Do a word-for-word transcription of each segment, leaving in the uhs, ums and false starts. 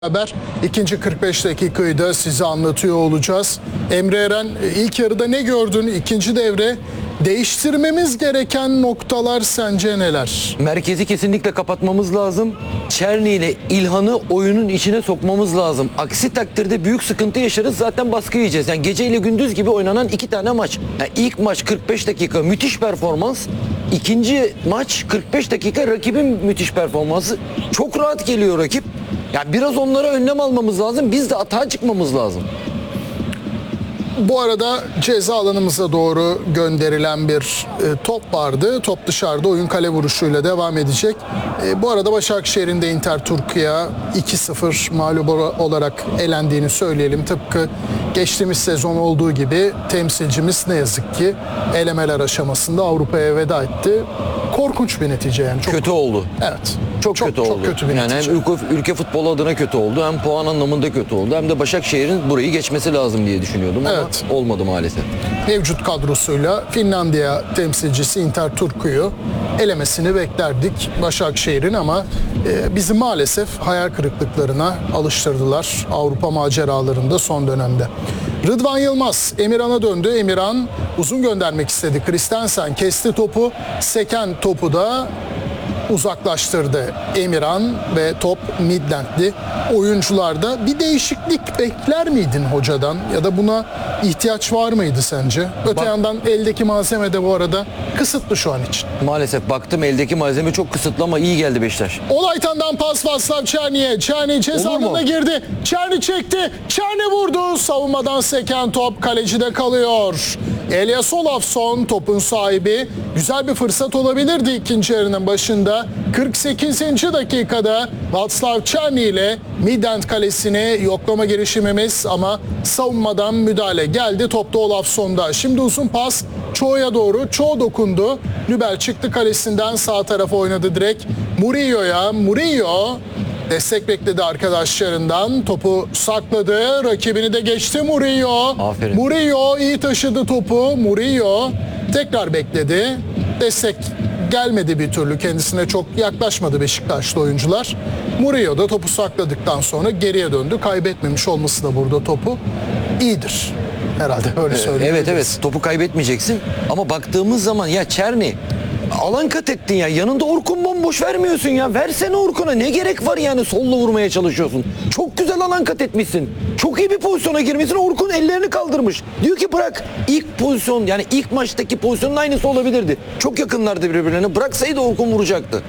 Haber. İkinci kırk beş dakikayı da size anlatıyor olacağız. Emre Eren, ilk yarıda ne gördün? İkinci devre değiştirmemiz gereken noktalar sence neler? Merkezi kesinlikle kapatmamız lazım. Çerni ile İlhan'ı oyunun içine sokmamız lazım. Aksi takdirde büyük sıkıntı yaşarız. Zaten baskı yiyeceğiz. Yani gece ile gündüz gibi oynanan iki tane maç. Yani ilk maç kırk beş dakika müthiş performans. İkinci maç kırk beş dakika rakibin müthiş performansı. Çok rahat geliyor rakip. Ya biraz onlara önlem almamız lazım. Biz de atağa çıkmamız lazım. Bu arada ceza alanımıza doğru gönderilen bir e, top vardı. Top dışarıda, oyun kale vuruşuyla devam edecek. E, bu arada Başakşehir'in de Inter Turku'ya iki sıfır mağlup olarak elendiğini söyleyelim. Tıpkı geçtiğimiz sezon olduğu gibi temsilcimiz ne yazık ki elemeler aşamasında Avrupa'ya veda etti. Korkunç bir netice yani. Çok, kötü oldu. Evet. Çok, çok kötü çok oldu. kötü bir yani netice. hem ülke, ülke futbolu adına kötü oldu, hem puan anlamında kötü oldu, hem de Başakşehir'in burayı geçmesi lazım diye düşünüyordum Evet. ama olmadı maalesef. Mevcut kadrosuyla Finlandiya temsilcisi Inter Turku'yu elemesini beklerdik Başakşehir'in ama e, bizi maalesef hayal kırıklıklarına alıştırdılar Avrupa maceralarında son dönemde. Rıdvan Yılmaz Emirhan'a döndü. Emirhan uzun göndermek istedi. Christensen kesti topu. Seken topu da uzaklaştırdı Emirhan ve top Midland'li oyuncularda. Bir değişiklik bekler miydin hocadan ya da buna ihtiyaç var mıydı sence? Öte Bak, yandan eldeki malzeme de bu arada kısıtlı şu an için. Maalesef baktım, eldeki malzeme çok kısıtlı ama iyi geldi Beşiktaş. Olaytan'dan pas Vaslav Çerni'ye. Çerni ceza alanına girdi. Çerni çekti. Çerni vurdu. Savunmadan seken top kalecide kalıyor. Elias Olafsson topun sahibi. Güzel bir fırsat olabilirdi ikinci yarının başında. kırk sekizinci dakikada Václav Černý ile Midland kalesini yoklama girişimimiz ama savunmadan müdahale geldi. Top da Olafsson'da. Şimdi uzun pas Ço'ya doğru. Ço dokundu. Nübel çıktı kalesinden, sağ tarafa oynadı direkt. Murillo'ya. Murillo destek bekledi arkadaşlarından. Topu sakladı. Rakibini de geçti Murillo. Aferin. Murillo iyi taşıdı topu. Murillo tekrar bekledi. Destek gelmedi bir türlü. Kendisine çok yaklaşmadı Beşiktaşlı oyuncular. Murillo da topu sakladıktan sonra geriye döndü. Kaybetmemiş olması da burada topu iyidir. Herhalde öyle söylüyorum. Evet evet, topu kaybetmeyeceksin ama baktığımız zaman ya Çerni alan kat ettin ya, yanında Orkun bomboş vermiyorsun ya, versene Orkun'a, ne gerek var yani, solla vurmaya çalışıyorsun. Çok güzel alan kat etmişsin, çok iyi bir pozisyona girmişsin, Orkun ellerini kaldırmış, diyor ki bırak. İlk pozisyon, yani ilk maçtaki pozisyonun aynısı olabilirdi, çok yakınlardı birbirlerine, bıraksaydı Orkun vuracaktı.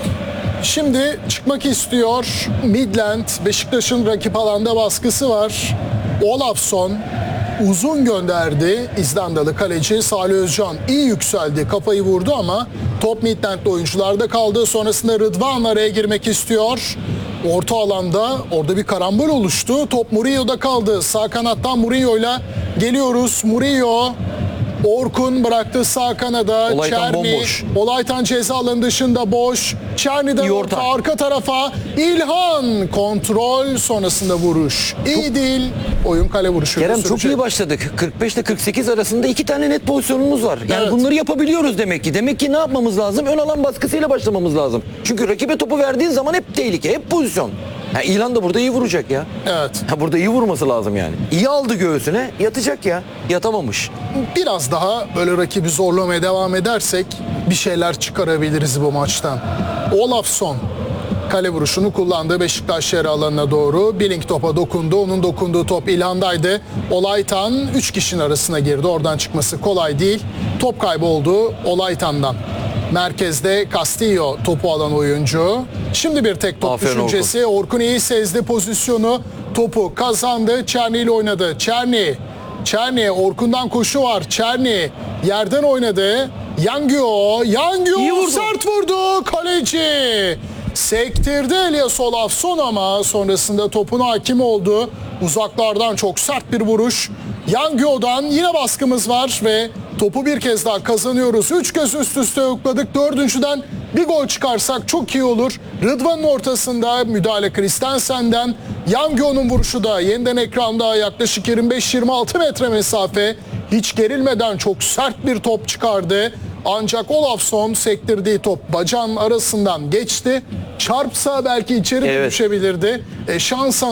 Şimdi çıkmak istiyor Midland. Beşiktaş'ın rakip alanda baskısı var. Olafsson uzun gönderdi. İzlandalı kaleci Salih Özcan iyi yükseldi. Kafayı vurdu ama top Midland'li oyuncularda kaldı. Sonrasında Rıdvan araya girmek istiyor. Orta alanda orada bir karambol oluştu. Top Murillo'da kaldı. Sağ kanattan Murillo'yla geliyoruz. Murillo, Orkun bıraktı sağ kanada. Olaytan Černý, bomboş. Olaytan ceza alanı dışında boş. Černy'den İyi orta. orta. arka tarafa. İlhan kontrol sonrasında vuruş. İyi çok değil. Oyun kale vuruşu. Kerem, çok iyi başladık. kırk beş ile kırk sekiz arasında iki tane net pozisyonumuz var. Yani Evet. bunları yapabiliyoruz demek ki. Demek ki ne yapmamız lazım? Ön alan baskısıyla başlamamız lazım. Çünkü rakibe topu verdiğin zaman hep tehlike, hep pozisyon. Yani İlhan da burada iyi vuracak ya. Evet. Ha, burada iyi vurması lazım yani. İyi aldı göğsüne, yatacak ya. Yatamamış. Biraz daha böyle rakibi zorlamaya devam edersek bir şeyler çıkarabiliriz bu maçtan. Olafsson kale vuruşunu kullandı Beşiktaş yarı alanına doğru. Billing topa dokundu. Onun dokunduğu top İlhan'daydı. Olaytan üç kişinin arasına girdi. Oradan çıkması kolay değil. Top kaybı oldu Olaytan'dan. Merkezde Castillo topu alan oyuncu. Şimdi bir tek top Aferin düşüncesi. Orkun. Orkun iyi sezdi pozisyonu. Topu kazandı. Çerni ile oynadı. Çerni. Çerni. Orkun'dan koşu var. Çerni yerden oynadı. Yangio. Yangio İyi vurdu. sert vurdu. Kaleci sektirdi Elias Olafsson ama sonrasında topun hakim oldu. Uzaklardan çok sert bir vuruş. Yangio'dan yine baskımız var ve topu bir kez daha kazanıyoruz. Üç kez üst üste yokladık. Dördüncüden bir gol çıkarsak çok iyi olur. Rıdvan'ın ortasında müdahale Christensen'den. Yangio'nun vuruşu da yeniden ekranda, yaklaşık yirmi beş yirmi altı metre mesafe. Hiç gerilmeden çok sert bir top çıkardı. Ancak Olafsson sektirdiği top bacağın arasından geçti. Çarpsa belki içeri Evet. düşebilirdi. E, şansa